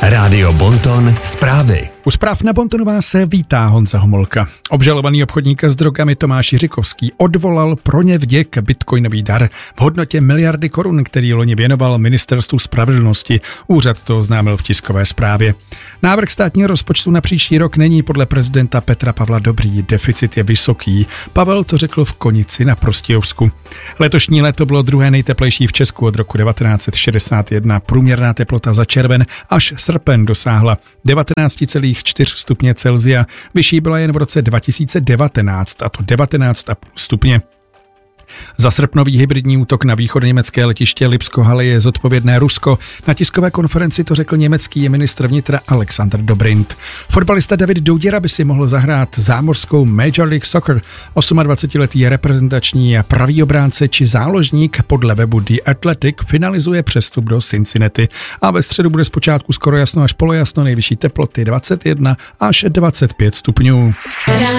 Rádio Bonton zprávy. U zpráv na Bontonu vás vítá Honza Homolka. Obžalovaný obchodník s drogami Tomáš Jiřikovský odvolal pro nevděk bitcoinový dar v hodnotě miliardy korun, který loni věnoval Ministerstvu spravedlnosti. Úřad to oznámil v tiskové zprávě. Návrh státního rozpočtu na příští rok není podle prezidenta Petra Pavla dobrý, deficit je vysoký. Pavel to řekl v Konici na Prostějovsku. Letošní léto bylo druhé nejteplejší v Česku od roku 1961. Průměrná teplota za červen až srpen dosáhla 19,4 stupně Celsia. Vyšší byla jen v roce 2019, a to 19,5 stupně. Za srpnový hybridní útok na východněmecké letiště Lipsko-Halle je zodpovědné Rusko. Na tiskové konferenci to řekl německý ministr vnitra Alexander Dobrindt. Fotbalista David Douděra by si mohl zahrát zámořskou Major League Soccer. 28letý reprezentační pravý obránce či záložník podle webu The Athletic finalizuje přestup do Cincinnati. A ve středu bude zpočátku skoro jasno až polojasno, nejvyšší teploty 21 až 25 stupňů.